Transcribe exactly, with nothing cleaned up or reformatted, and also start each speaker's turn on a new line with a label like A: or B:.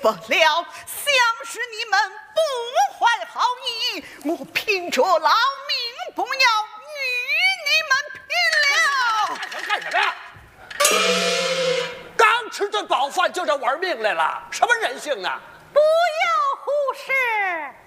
A: 不了，想是你们不怀好意，我凭着老命不要与你们拼了。
B: 干什么呀？刚吃顿饱饭就这玩命来了，什么人性呢？
C: 不要忽视。